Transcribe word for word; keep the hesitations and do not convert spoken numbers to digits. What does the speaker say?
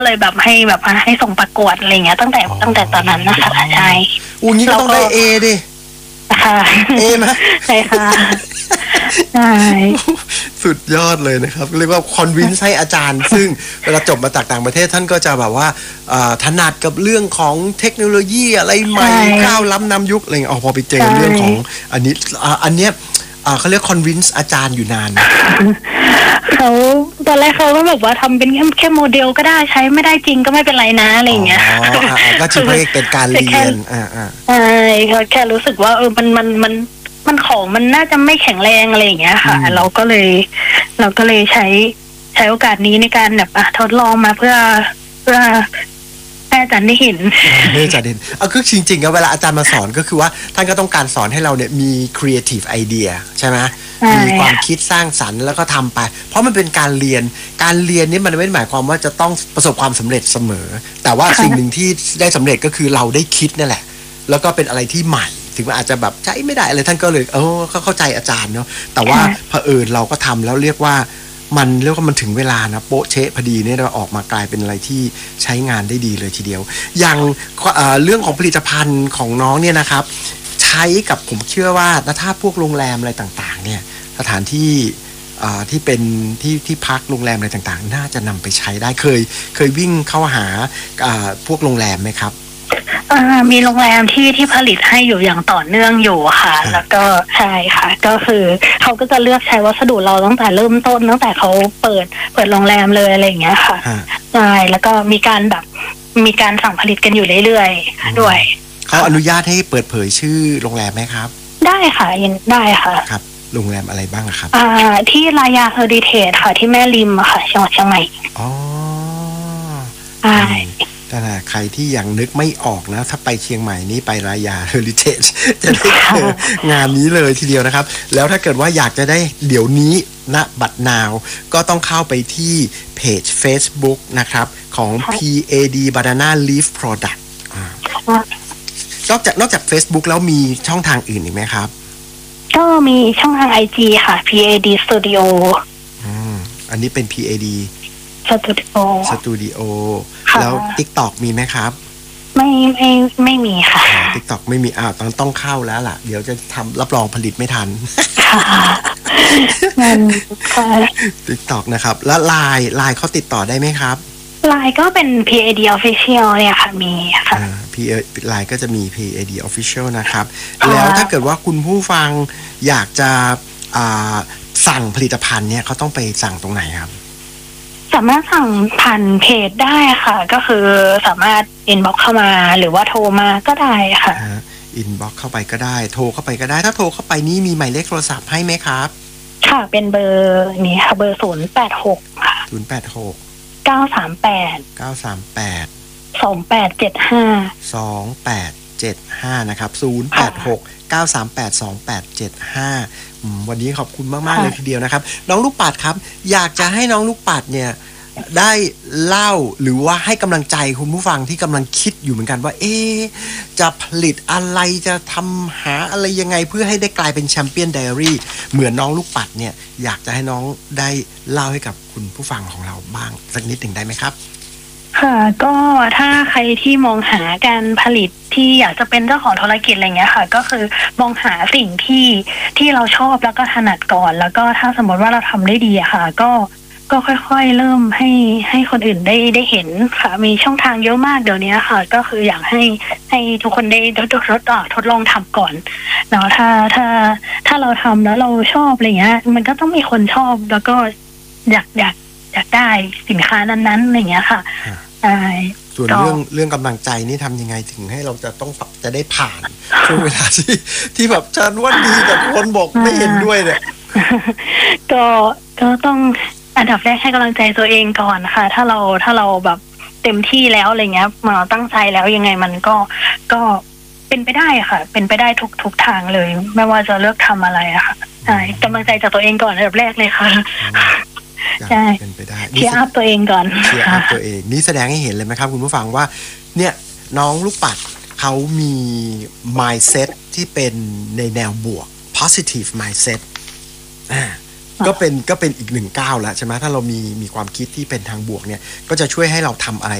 เลยแบบให้แบบให้ส่งประกวดอะไรเงี้ยตั้งแต่ตั้งแต่ตอนนั้นนะคะใช่อู้งี้ก็ต้องได้เอดิค่ะเอนะใช่ค่ะใช่สุดยอดเลยนะครับเรียกว่าคอนวินส์ให้อาจารย์ซึ่งเวลาจบมาจากต่างประเทศท่านก็จะแบบว่าถนัดกับเรื่องของเทคโนโลยีอะไรใหม่ก้าวล้ำนำยุคอะไรอย่างเงี้ยพอไปเจอเรื่องของอันนี้อันเนี้ยเขาเรียกคอนวินส์อาจารย์อยู่นานเขาตอนแรกเขาก็แบบว่าทำเป็นแค่แค่โมเดลก็ได้ใช้ไม่ได้จริงก็ไม่เป็นไรนะอะไรอย่างเงี้ยก็ถือว่าเป็นการเรียนอ่าอ่าใช่เขาแค่รู้สึกว่าเออมันมันมันมันของมันน่าจะไม่แข็งแรงอะไรอย่างเงี้ยค่ะเราก็เลยเราก็เลยใช้ใช้โอกาสนี้ในการแบบอ่ะทดลองมาเพื่อเพื่อให้อาจารย์ได้เห็นให้อาจารย์เห็นเอาคือจริงๆแล้วเวลาอาจารย์มาสอนก็คือว่าท่านก็ต้องการสอนให้เราเนี่ยมี creative idea ใช่ไหมมีความคิดสร้างสรรค์แล้วก็ทำไปเพราะมันเป็นการเรียนการเรียนนี่มันไม่ได้หมายความว่าจะต้องประสบความสำเร็จเสมอแต่ว่าสิ่งหนึ่งที่ได้สำเร็จก็คือเราได้คิดนั่นแหละแล้วก็เป็นอะไรที่ใหม่ถึงมันอาจจะแบบใช้ไม่ได้อะไรท่านก็เลยเออเขาเข้าใจอาจารย์เนาะแต่ว่าเผอิญเราก็ทำแล้วเรียกว่ามันเรียกว่ามันถึงเวลานะโป๊ะเชะพอดีเนี่ยเราออกมากลายเป็นอะไรที่ใช้งานได้ดีเลยทีเดียวอย่างเรื่องของผลิตภัณฑ์ของน้องเนี่ยนะครับใช้กับผมเชื่อว่าถ้าพวกโรงแรมอะไรต่างๆเนี่ยสถานที่ที่เป็นที่ที่พักโรงแรมอะไรต่างๆน่าจะนำไปใช้ได้เคยเคยวิ่งเข้าหาพวกโรงแรมไหมครับมีโรงแรมที่ที่ผลิตให้อยู่อย่างต่อเนื่องอยู่ค่ะแล้วก็ใช่ค่ะก็คือเขาก็จะเลือกใช้วัสดุเราตั้งแต่เริ่มต้นตั้งแต่เขาเปิดเปิดโรงแรมเลยอะไรอย่างเงี้ยค่ะใช่แล้วก็มีการแบบมีการสั่งผลิตกันอยู่เรื่อยๆด้วยเขาอนุญาตให้เปิดเผยชื่อโรงแรมไหมครับได้ค่ะยินได้ค่ะครับโรงแรมอะไรบ้างครับอ่าที่รายาเฮอริเทจค่ะที่แม่ริมค่ะจังหวัดเชียงใหม่อ๋อใช่ถ้าใครที่ยังนึกไม่ออกนะถ้าไปเชียงใหม่นี่ไปรายาเฮอริเทจจะได้เจองานนี้เลยทีเดียวนะครับแล้วถ้าเกิดว่าอยากจะได้เดี๋ยวนี้ณบัดนาวก็ต้องเข้าไปที่เพจ Facebook นะครับของ พี เอ ดี Banana Leaf Product นอกจากนอกจาก Facebook แล้วมีช่องทางอื่นอีกไหมครับก็มีช่องทาง ไอ จี ค่ะ พี เอ ดี Studio อืมอันนี้เป็น พี เอ ดีสตูดิโอสตูดิโอแล้ว TikTok มีไหมครับไม่ไม่ไม่มีค่ะ TikTok ไม่มีอ้าวต้องต้องเข้าแล้วล่ะเดี๋ยวจะทำรับรองผลิตไม่ทันนั่นค่ะ TikTok นะครับแล้ว ไลน์ ไลน์ เขาติดต่อได้ไหมครับไลน์ ก็เป็น พี เอ ดี Official เนี่ยค่ะมีค่ะอ่า พี เอ ไลน์ ก็จะมี พี เอ ดี Official นะครับแล้วถ้าเกิดว่าคุณผู้ฟังอยากจะอ่าสั่งผลิตภัณฑ์เนี่ยเขาต้องไปสั่งตรงไหนครับสามารถสั่งผ่านเพจได้ค่ะก็คือสามารถอินบ็อกซ์เข้ามาหรือว่าโทรมาก็ได้ค่ะอินบ็อกซ์เข้าไปก็ได้โทรเข้าไปก็ได้ถ้าโทรเข้าไปนี่มีหมายเลขโทรศัพท์ให้ไหมครับค่ะเป็นเบอร์นี้ค่ะเบอร์ศูนย์แปดหกค่ะศูนย์แปดหกเก้าสามแปดเก้าสามแปดสองแปดเจ็ดห้าสองแปดเจ็ดห้านะครับศูนย์แปดหกเก้าสามแปดสองแปดเจ็ดห้าวันนี้ขอบคุณมากๆเลยทีเดียวนะครับน้องลูกปัดครับอยากจะให้น้องลูกปัดเนี่ยได้เล่าหรือว่าให้กำลังใจคุณผู้ฟังที่กำลังคิดอยู่เหมือนกันว่าเอ๊ะจะผลิตอะไรจะทำหาอะไรยังไงเพื่อให้ได้กลายเป็นแชมเปี้ยนไดอารี่เหมือนน้องลูกปัดเนี่ยอยากจะให้น้องได้เล่าให้กับคุณผู้ฟังของเราบ้างสักนิดหนึ่งได้ไหมครับค่ะก็ถ้าใครที่มองหาการผลิตที่อยากจะเป็นเจ้าของธุรกิจอะไรเงี้ยค่ะก็คือมองหาสิ่งที่ที่เราชอบแล้วก็ถนัดก่อนแล้วก็ถ้าสมมติว่าเราทำได้ดีอะค่ะก็ก็ค่อยๆเริ่มให้ให้คนอื่นได้ได้เห็นค่ะมีช่องทางเยอะมากเดี๋ยวนี้ค่ะก็คืออยากให้ให้ทุกคนได้ทดทดทดลองทำก่อนเนาะถ้าถ้าถ้าเราทำแล้วเราชอบอะไรเงี้ยมันก็ต้องมีคนชอบแล้วก็อยากอยากอยากได้สินค้านั้นๆอะไรเงี้ยค่ะใช่ส่วนเรื่องเรื่องกำลังใจนี่ทำยังไงถึงให้เราจะต้องจะได้ผ่านช่วงเวลาที่ที่แบบฉันว่าดีแต่คนบอกไม่เห็นด้วยเนี่ยก็ก็ต้องอันดับแรกให้กำลังใจตัวเองก่อนค่ะถ้าเราถ้าเราแบบเต็มที่แล้วอะไรเงี้ยมาตั้งใจแล้วยังไงมันก็ก็เป็นไปได้ค่ะเป็นไปได้ทุกทุกทางเลยไม่ว่าจะเลือกทำอะไรอะค่ะใช่กำลังใจจากตัวเองก่อนอันดับแรกเลยค่ะใช่เป็นไปได้เชียร์อัพตัวเองก่อนเชียร์อัพตัวเองนี่แสดงให้เห็นเลยไหมครับคุณผู้ฟังว่าเนี่ยน้องลูกปัดเขามี mindset ที่เป็นในแนวบวก positive mindset อ่าก็เป็นก็เป็นอีกหนึ่งก้าวแล้วใช่ไหมถ้าเรามีมีความคิดที่เป็นทางบวกเนี่ยก็จะช่วยให้เราทำอะไร